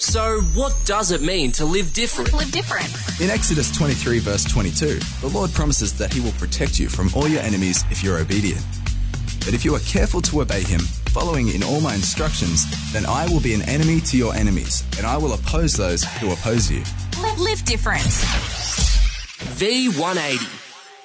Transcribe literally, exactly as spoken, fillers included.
So, what does it mean to live different? Live different. In Exodus twenty-three verse twenty-two, the Lord promises that he will protect you from all your enemies if you're obedient. But if you are careful to obey him, following in all my instructions, then I will be an enemy to your enemies, and I will oppose those who oppose you. Live, live different. V one eighty.